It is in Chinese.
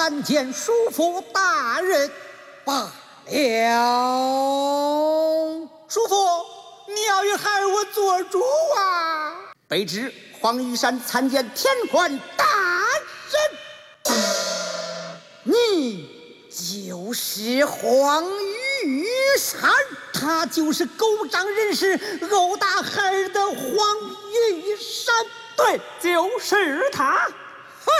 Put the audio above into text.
参见叔父大人罢了。叔父，你要与孩儿我做主啊！卑职黄玉山参见天官大人。你就是黄玉山，他就是狗仗人势殴打孩儿的黄玉山。 对，就是他。